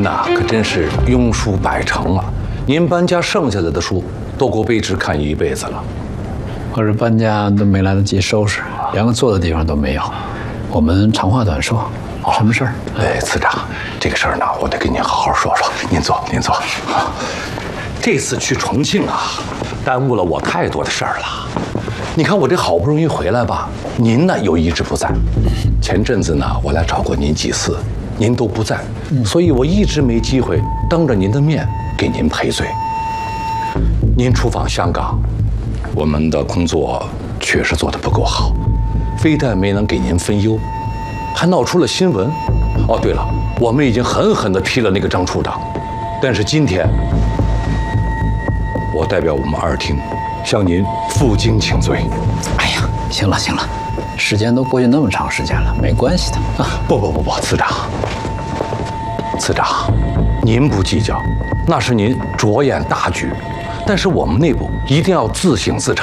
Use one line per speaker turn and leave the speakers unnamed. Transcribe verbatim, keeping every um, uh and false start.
呐可真是庸书百成啊！您搬家剩下来的书都够卑职看一辈子了。
可是搬家都没来得及收拾，连个坐的地方都没有。我们长话短说，什么事儿？
哎，次长，这个事儿呢，我得跟您好好说说。您坐，您坐。这次去重庆啊，耽误了我太多的事儿了。你看我这好不容易回来吧，您呢又一直不在。前阵子呢，我来找过您几次，您都不在，所以我一直没机会当着您的面给您赔罪。您出访香港，我们的工作确实做得不够好，非但没能给您分忧，还闹出了新闻。哦，对了，我们已经狠狠地批了那个张处长，但是今天，我代表我们二厅向您负荆请罪。
哎呀，行了行了，时间都过去那么长时间了，没关系的啊。
不不不不，次长，次长，您不计较，那是您着眼大局，但是我们内部一定要自省自查。